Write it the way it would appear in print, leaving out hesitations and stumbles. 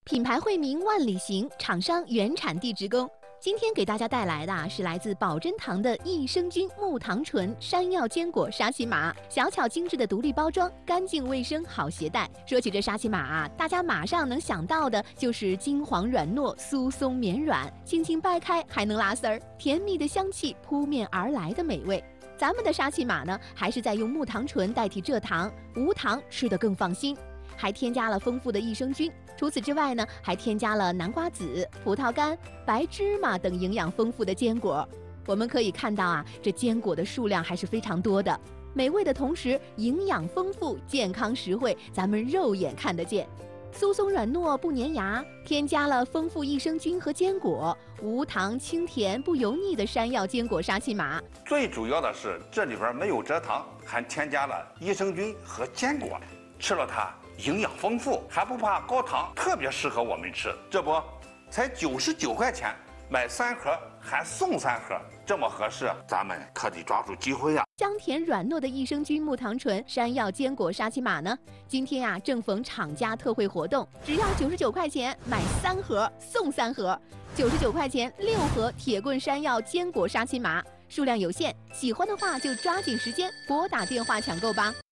品牌惠民万里行，厂商原产地直供。今天给大家带来的是来自宝珍堂的益生菌木糖醇山药坚果沙琪玛，小巧精致的独立包装，干净卫生，好携带。说起这沙琪玛啊，大家马上能想到的就是金黄软糯、酥松绵软，轻轻掰开还能拉丝儿，甜蜜的香气扑面而来的美味。咱们的沙琪玛呢，还是在用木糖醇代替蔗糖，无糖吃得更放心。还添加了丰富的益生菌，除此之外呢，还添加了南瓜籽、葡萄干、白芝麻等营养丰富的坚果。我们可以看到啊，这坚果的数量还是非常多的，美味的同时营养丰富、健康实惠，咱们肉眼看得见。酥松软糯不粘牙，添加了丰富益生菌和坚果，无糖清甜不油腻的山药坚果沙琪玛。 最主要的是这里边没有蔗糖，还添加了益生菌和坚果，吃了它营养丰富，还不怕高糖，特别适合我们吃。这不，才99块钱，买3盒还送3盒，这么合适，咱们可得抓住机会呀！ 香甜软糯的益生菌木糖醇山药坚果沙琪玛呢，今天啊正逢厂家特惠活动，只要99块钱买3盒送3盒，99块钱6盒铁棍山药坚果沙琪玛，数量有限，喜欢的话就抓紧时间拨打电话抢购吧。